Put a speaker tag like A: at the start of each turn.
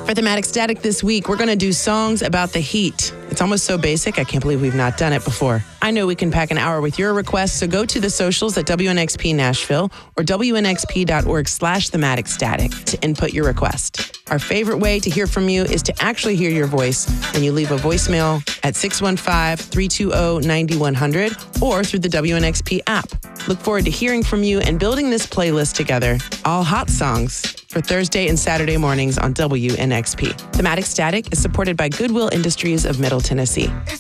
A: For Thematic Static this week, we're going to do songs about the heat. It's almost so basic, I can't believe we've not done it before. I know we can pack an hour with your requests, so go to the socials at WNXP Nashville or WNXP.org/thematicstatic to input your request. Our favorite way to hear from you is to actually hear your voice when you leave a voicemail at 615-320-9100 or through the WNXP app. Look forward to hearing from you and building this playlist together. All hot songs for Thursday and Saturday mornings on WNXP. Thematic Static is supported by Goodwill Industries of Middle Tennessee.